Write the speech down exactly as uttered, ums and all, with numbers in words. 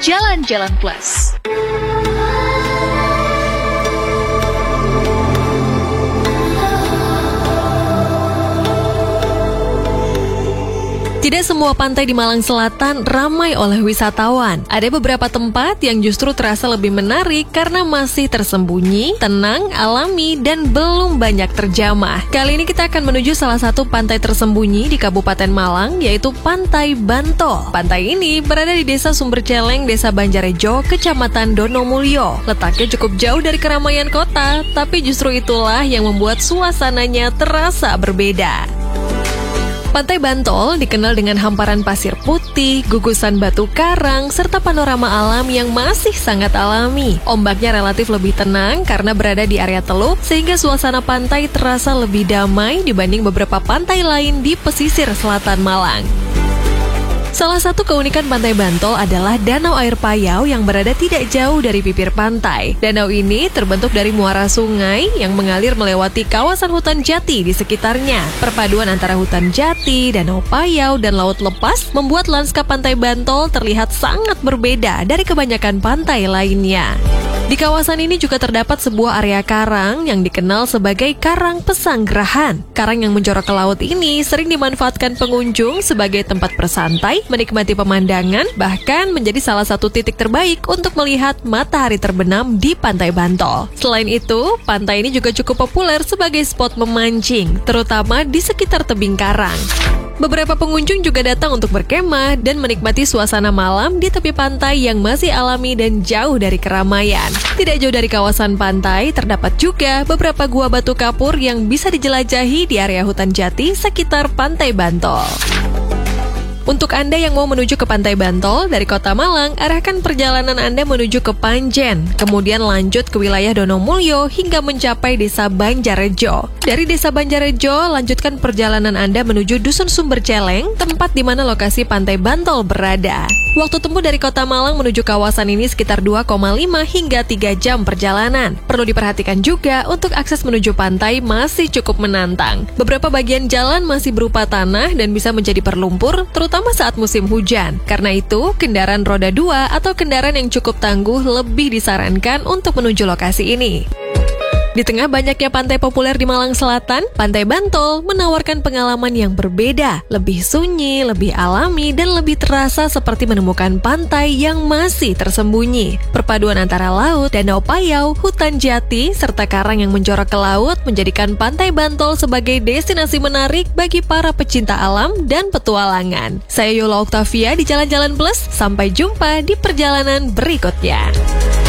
Jalan-Jalan Plus. Tidak semua pantai di Malang Selatan ramai oleh wisatawan. Ada beberapa tempat yang justru terasa lebih menarik karena masih tersembunyi, tenang, alami, dan belum banyak terjamah. Kali ini kita akan menuju salah satu pantai tersembunyi di Kabupaten Malang, yaitu Pantai Bantol. Pantai ini berada di Desa Sumberceleng, Desa Banjarejo, Kecamatan Donomulyo. Letaknya cukup jauh dari keramaian kota, tapi justru itulah yang membuat suasananya terasa berbeda. Pantai Bantol dikenal dengan hamparan pasir putih, gugusan batu karang, serta panorama alam yang masih sangat alami. Ombaknya relatif lebih tenang karena berada di area teluk, sehingga suasana pantai terasa lebih damai dibanding beberapa pantai lain di pesisir selatan Malang. Salah satu keunikan Pantai Bantol adalah danau air payau yang berada tidak jauh dari bibir pantai. Danau ini terbentuk dari muara sungai yang mengalir melewati kawasan hutan jati di sekitarnya. Perpaduan antara hutan jati, danau payau, dan laut lepas membuat lanskap Pantai Bantol terlihat sangat berbeda dari kebanyakan pantai lainnya. Di kawasan ini juga terdapat sebuah area karang yang dikenal sebagai Karang Pesanggerahan. Karang yang menjorok ke laut ini sering dimanfaatkan pengunjung sebagai tempat bersantai, menikmati pemandangan, bahkan menjadi salah satu titik terbaik untuk melihat matahari terbenam di Pantai Bantol. Selain itu, pantai ini juga cukup populer sebagai spot memancing, terutama di sekitar tebing karang. Beberapa pengunjung juga datang untuk berkemah dan menikmati suasana malam di tepi pantai yang masih alami dan jauh dari keramaian. Tidak jauh dari kawasan pantai, terdapat juga beberapa gua batu kapur yang bisa dijelajahi di area hutan jati sekitar Pantai Bantol. Untuk Anda yang mau menuju ke Pantai Bantol dari Kota Malang, arahkan perjalanan Anda menuju ke Panjen, kemudian lanjut ke wilayah Donomulyo hingga mencapai Desa Banjarejo. Dari Desa Banjarejo, lanjutkan perjalanan Anda menuju Dusun Sumberceleng, tempat di mana lokasi Pantai Bantol berada. Waktu tempuh dari Kota Malang menuju kawasan ini sekitar dua koma lima hingga tiga jam perjalanan. Perlu diperhatikan juga untuk akses menuju pantai masih cukup menantang. Beberapa bagian jalan masih berupa tanah dan bisa menjadi berlumpur, terutama saat musim hujan. Karena itu, kendaraan roda dua atau kendaraan yang cukup tangguh lebih disarankan untuk menuju lokasi ini. Di tengah banyaknya pantai populer di Malang Selatan, Pantai Bantol menawarkan pengalaman yang berbeda, lebih sunyi, lebih alami, dan lebih terasa seperti menemukan pantai yang masih tersembunyi. Perpaduan antara laut, danau payau, hutan jati, serta karang yang menjorok ke laut menjadikan Pantai Bantol sebagai destinasi menarik bagi para pecinta alam dan petualangan. Saya Yola Oktavia di Jalan-Jalan Plus, sampai jumpa di perjalanan berikutnya.